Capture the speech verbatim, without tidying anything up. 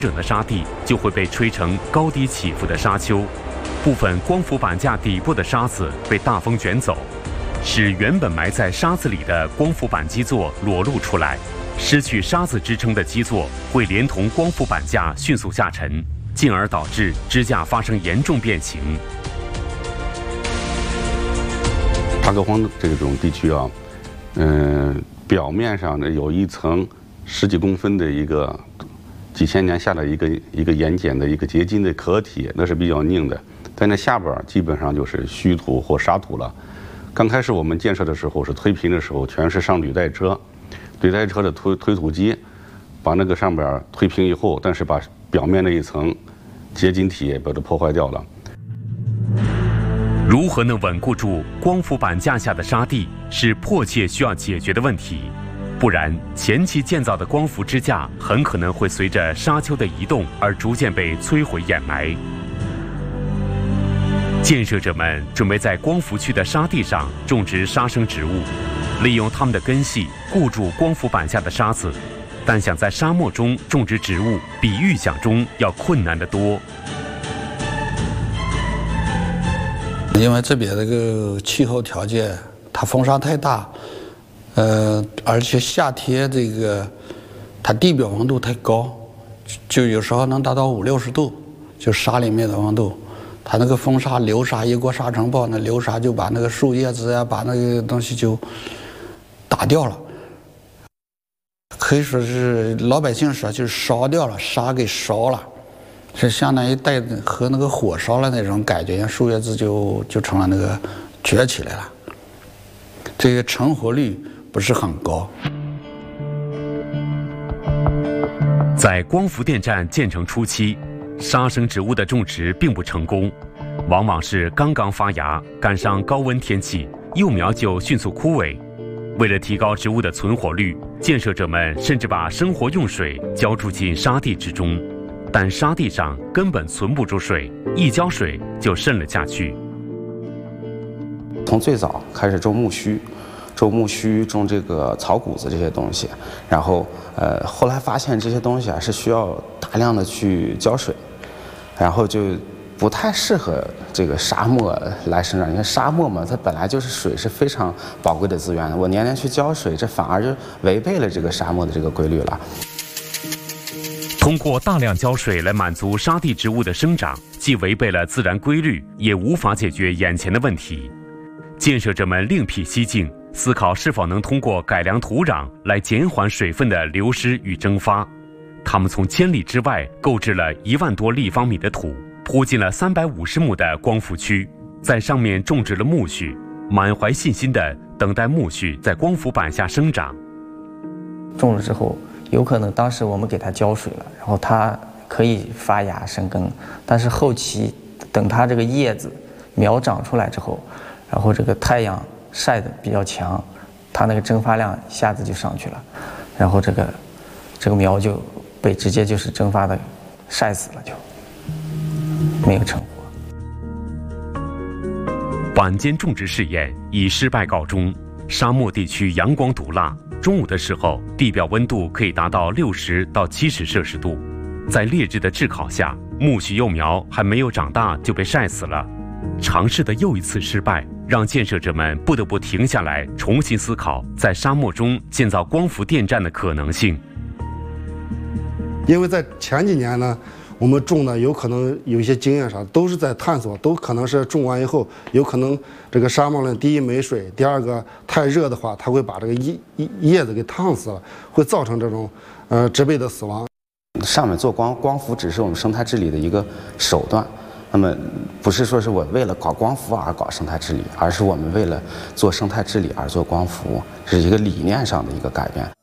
整的沙地就会被吹成高低起伏的沙丘，部分光伏板架底部的沙子被大风卷走，使原本埋在沙子里的光伏板基座裸露出来。失去沙子支撑的基座会连同光伏板架迅速下沉，进而导致支架发生严重变形。 插科荒这种地区啊，嗯、呃，表面上呢有一层十几公分的一个。几千年下来一个一个盐碱的一个结晶的壳体，那是比较硬的，在那下边基本上就是虚土或沙土了。刚开始我们建设的时候是推平的时候，全是上履带车，履带车的推推土机把那个上边推平以后，但是把表面那一层结晶体把它破坏掉了。 如何能稳固住光伏板架下的沙地，是迫切需要解决的问题。不然，前期建造的光伏支架很可能会随着沙丘的移动而逐渐被摧毁掩埋。建设者们准备在光伏区的沙地上种植沙生植物，利用它们的根系固住光伏板下的沙子，但想在沙漠中种植植物，比预想中要困难得多。 因为这边这个气候条件，它风沙太大。呃，而且夏天这个它地表温度太高，就有时候能达到五六十度，就沙里面的温度，它那个风沙流沙一过沙尘暴，那流沙就把那个树叶子呀，把那个东西就打掉了，可以说是老百姓说就是烧掉了，沙给烧了，是相当于带和那个火烧了那种感觉，树叶子就就成了那个撅起来了，这个成活率不是很高。 在光伏电站建成初期，沙生植物的种植并不成功，往往是刚刚发芽，赶上高温天气，幼苗就迅速枯萎。为了提高植物的存活率，建设者们甚至把生活用水浇注进沙地之中，但沙地上根本存不住水，一浇水就渗了下去。 从最早开始种苜蓿。种苜蓿、种这个草谷子这些东西，然后呃，后来发现这些东西啊是需要大量的去浇水，然后就不太适合这个沙漠来生长。因为沙漠嘛，它本来就是水是非常宝贵的资源，我年年去浇水，这反而就违背了这个沙漠的这个规律了。 通过大量浇水来满足沙地植物的生长，既违背了自然规律，也无法解决眼前的问题。建设者们另辟蹊径，思考是否能通过改良土壤来减缓水分的流失与蒸发。他们从千里之外购置了一万多立方米的土，铺进了三百五十亩的光伏区，在上面种植了苜蓿，满怀信心地等待苜蓿在光伏板下生长。 种了之后，有可能当时我们给它浇水了，然后它可以发芽生根，但是后期等它这个叶子苗长出来之后，然后这个太阳晒得比较强，它那个蒸发量一下子就上去了，然后这个这个苗就被直接就是蒸发的晒死了，就没有成活。 板间种植试验以失败告终。沙漠地区阳光毒辣，中午的时候地表温度可以达到六十到七十摄氏度，在烈日的炙烤下，苜蓿幼苗还没有长大就被晒死了。尝试的又一次失败，让建设者们不得不停下来，重新思考在沙漠中建造光伏电站的可能性。 因为在前几年呢，我们种的有可能有一些经验上都是在探索，都可能是种完以后，有可能这个沙漠呢，第一没水，第二个太热的话，它会把这个叶叶子给烫死了，会造成这种呃植被的死亡。 上面做光光伏只是我们生态治理的一个手段。那么不是说是我为了搞光伏而搞生态治理，而是我们为了做生态治理而做光伏，是一个理念上的一个改变。